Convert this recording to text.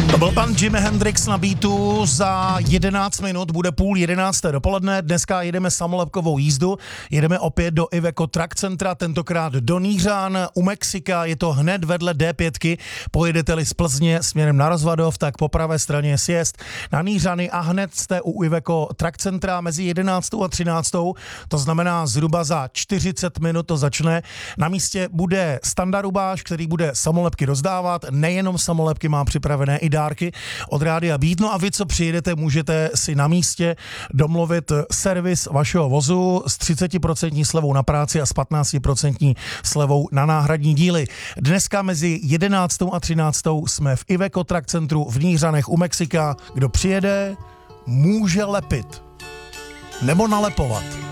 To byl pan Jimi Hendrix na beatu, za 11 minut bude 10:30 dopoledne, dneska jedeme samolepkovou jízdu, jedeme opět do Iveco Truck Centra, tentokrát do Nířan, u Mexika, je to hned vedle D5, pojedete-li z Plzně směrem na Rozvadov, tak po pravé straně je sjezd na Nířany a hned jste u Iveco Truck Centra mezi 11. a 13. To znamená zhruba za 40 minut to začne. Na místě bude Standa Rubáš, který bude samolepky rozdávat, nejenom samolepky, má připravené i dárky od Rádia Beat. No a vy, co přijedete, můžete si na místě domluvit servis vašeho vozu s 30% slevou na práci a s 15% slevou na náhradní díly. Dneska mezi 11. a 13. jsme v Iveco Truck Centru v Nířanech u Mexika. Kdo přijede, může lepit nebo nalepovat.